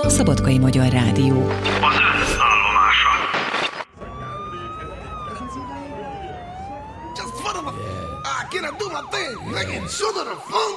a Szabadkai Magyar Rádió. Az ön állomása. Just put on a... I can't do my thing. Make it show to the funk.